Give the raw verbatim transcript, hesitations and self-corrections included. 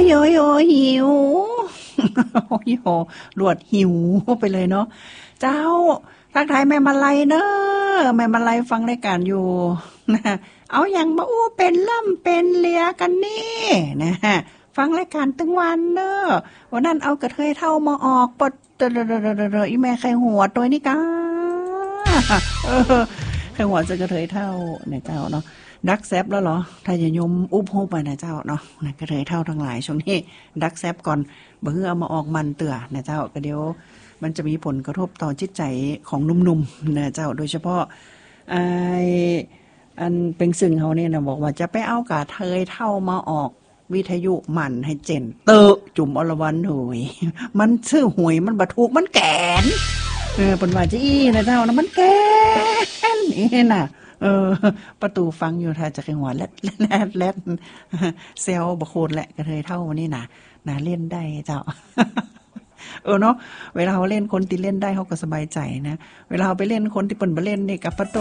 โยโยหิวโอ้ยโหรวดหิวไปเลยเนาะเจ้าทักทายแม่มาลัยเนอะแม่มาลัยฟังรายการอยู่นะเอาอย่างมาอู้เป็นล่ำเป็นเลียกันนี่นะฟังรายการตึงวันเนอะวันนั้นเอากระเทยเท่ามาออกปดเดอๆๆๆอีแม่ใครหัวตัวนี้กาเออใครหัวจะกระเทยเท่าเนี่ยเจ้าเนาะดักแซบแล้วเหรอถ้าอย่ายมอุบโฮไปนะเจ้าเนาะนะกระเทยเท่าทั้งหลายช่วงนี้ดักแซบก่อนบ่ฮือเอามาออกมันเตื่อนะเจ้าก็เดี๋ยวมันจะมีผลกระทบต่อจิตใจของหนุ่มๆนะเจ้าโดยเฉพาะไอ้อันเป็นซึ่งเฮาเนี่ยนะบอกว่าจะไปเอากระเทยเท่ามาออกวิทยุมันให้เจนเตอจุ่มอรวรรณโหยมันชื่อหวยมันบ่ถูกมันแก่นเออเปิ้นว่าจะอี้นะเจ้านะมันแก่นนี่น่ะเออประตูฟังอยู่ถ้าจะหัวแลดแลดแลดเซลบ่โคนแหละกระเทยเท่าวันนี้น่ะน่าเล่นได้เจ้าเออเนาะเวลาเฮาเล่นคนที่เล่นได้เฮาก็สบายใจนะเวลาเฮาไปเล่นคนที่เปิ้นบ่เล่นนี่ก็ปะโต